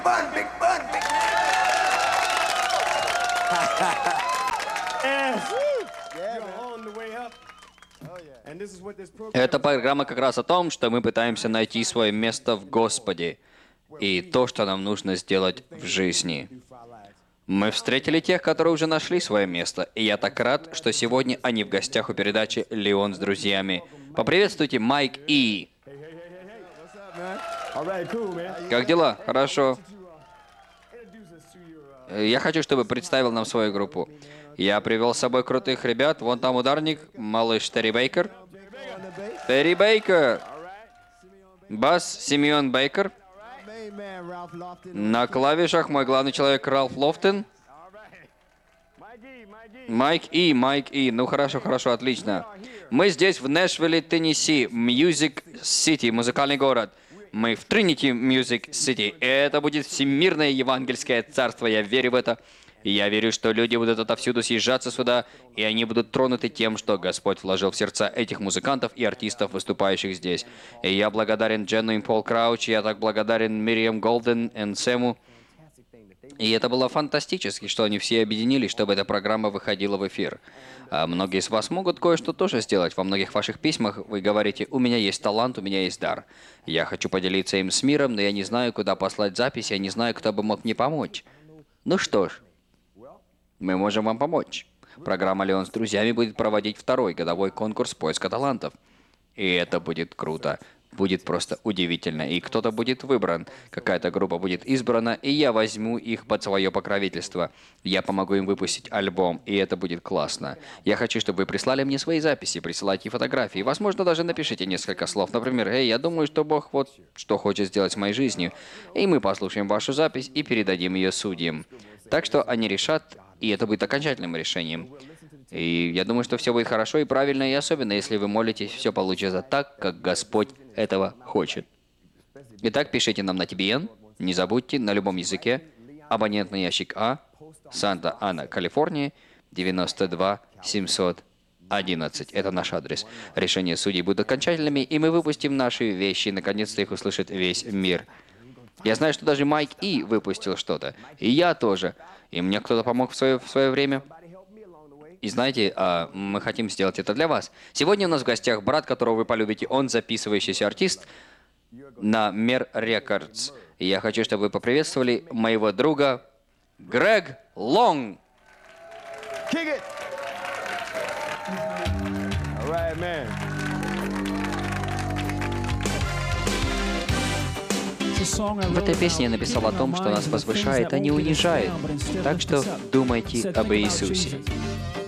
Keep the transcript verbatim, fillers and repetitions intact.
Bun, big bun, big Эта программа как раз о том, что мы пытаемся найти свое место в Господе и то, что нам нужно сделать в жизни. Мы встретили тех, которые уже нашли свое место, и я так рад, что сегодня они в гостях у передачи «Леон с друзьями». Поприветствуйте Майк И. Как дела? Хорошо. Я хочу, чтобы представил нам свою группу. Я привел с собой крутых ребят. Вон там ударник, малыш Терри Бейкер. Терри Бейкер. Бас Симеон Бейкер. На клавишах мой главный человек Ралф Лофтен. Майк И, Майк И. Ну хорошо, хорошо, отлично. Мы здесь в Нэшвилле, Теннесси, Мьюзик Сити, музыкальный город. Мы в Тринити Мьюзик Сити. Это будет всемирное евангельское царство, я верю в это. И я верю, что люди будут отовсюду съезжаться сюда, и они будут тронуты тем, что Господь вложил в сердца этих музыкантов и артистов, выступающих здесь. И я благодарен Дженну и Пол Крауч, я так благодарен Мириам Голден и Сэму. И это было фантастически, что они все объединились, чтобы эта программа выходила в эфир. А многие из вас могут кое-что тоже сделать. Во многих ваших письмах вы говорите: «У меня есть талант, у меня есть дар. Я хочу поделиться им с миром, но я не знаю, куда послать запись, я не знаю, кто бы мог мне помочь». Ну что ж, мы можем вам помочь. Программа «Леон с друзьями» будет проводить второй годовой конкурс поиска талантов. И это будет круто. Будет просто удивительно. И кто-то будет выбран. Какая-то группа будет избрана, и я возьму их под свое покровительство. Я помогу им выпустить альбом, и это будет классно. Я хочу, чтобы вы прислали мне свои записи, присылайте фотографии. Возможно, даже напишите несколько слов. Например: «Эй, я думаю, что Бог вот что хочет сделать с моей жизнью». И мы послушаем вашу запись и передадим ее судьям. Так что они решат, и это будет окончательным решением. И я думаю, что все будет хорошо и правильно, и особенно, если вы молитесь, все получится так, как Господь этого хочет. Итак, пишите нам на Ти Би Эн, не забудьте, на любом языке, абонентный ящик А, Санта-Ана, Калифорния, девяносто два семьсот одиннадцать. Это наш адрес. Решения судей будут окончательными, и мы выпустим наши вещи, и наконец-то их услышит весь мир. Я знаю, что даже Майк И выпустил что-то, и я тоже. И мне кто-то помог в свое, в свое время. И знаете, а, мы хотим сделать это для вас. Сегодня у нас в гостях брат, которого вы полюбите. Он записывающийся артист на Мер Рекордс. И я хочу, чтобы вы поприветствовали моего друга Грег Лонг. Kick it. All right, man. В этой песне я написал о том, что нас возвышает, а не унижает. Так что думайте об Иисусе.